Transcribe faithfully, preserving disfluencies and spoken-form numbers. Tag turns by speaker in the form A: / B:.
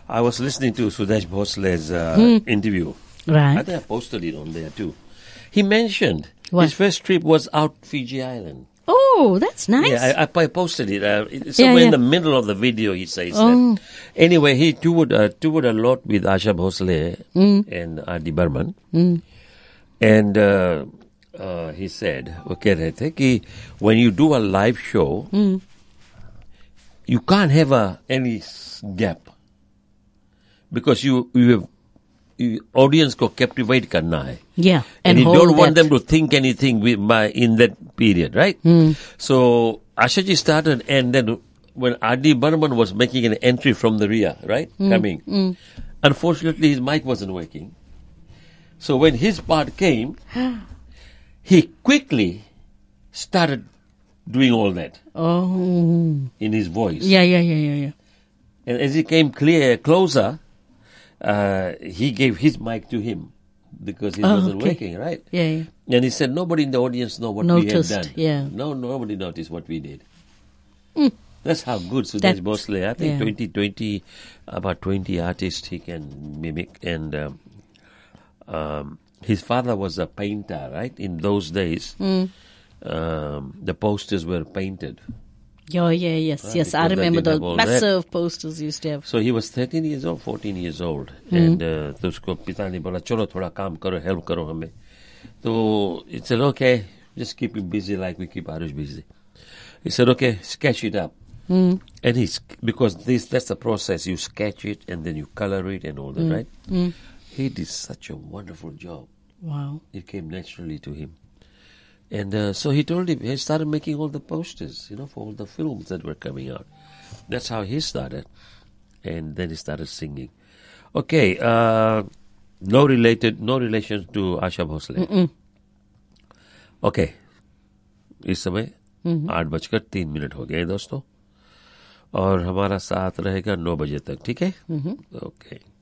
A: I was listening to Sudesh Bhosle's uh, hmm. interview.
B: Right.
A: I think I posted it on there too. He mentioned
B: what?
A: his first trip was out Fiji Island.
B: Oh, that's nice.
A: Yeah, I, I posted it. Uh, somewhere yeah, yeah. in the middle of the video he says
B: oh.
A: that. Anyway, he toured, uh, toured a lot with Asha Bhosle
B: mm.
A: and R D Burman.
B: Mm.
A: And uh, uh, he said, okay, I think he, when you do a live show,
B: mm.
A: you can't have a, any gap. Because you, you have, you, audience ko captivate karna hai.
B: Yeah.
A: And, and you don't want
B: that.
A: them to think anything with, by, in that period, right?
B: Mm.
A: So, Ashaji started, and then when R D Burman was making an entry from the rear, right?
B: Mm.
A: Coming.
B: Mm.
A: Unfortunately, his mic wasn't working. So when his part came, he quickly started doing all that.
B: Oh.
A: In his voice.
B: Yeah, yeah, yeah, yeah, yeah.
A: And as he came clear, closer, uh, he gave his mic to him because it
B: oh,
A: wasn't
B: okay.
A: working, right?
B: Yeah, yeah.
A: And he said, nobody in the audience know what
B: Noticed,
A: we had done.
B: Yeah.
A: No, nobody noticed what we did.
B: Mm.
A: That's how good Sudesh Bhosle. I think
B: yeah.
A: twenty twenty, about twenty artists he can mimic. And um, um, his father was a painter, right? In those days,
B: mm.
A: um, the posters were painted.
B: Yeah, yeah, yes, right? yes.
A: Because
B: I remember the massive
A: that.
B: posters used to have.
A: So he was thirteen years old, fourteen years old.
B: Mm.
A: And uh, तो उसको पिता ने बोला चलो थोड़ा काम करो, help करो हमें. So he said, okay, just keep him busy like we keep Arush busy. He said, okay, sketch it up.
B: Mm.
A: And he's, because this, that's the process. You sketch it and then you color it and all that,
B: mm.
A: right?
B: Mm.
A: He did such a wonderful job.
B: Wow.
A: It came naturally to him. And uh, so he told him, he started making all the posters, you know, for all the films that were coming out. That's how he started. And then he started singing. Okay, uh, no related, no relation to Asha Bhosle.
B: Mm-mm.
A: Okay. इस समय आठ बजकर तीन minute हो गए दोस्तों और हमारा साथ रहेगा नौ बजे तक ठीक है ओके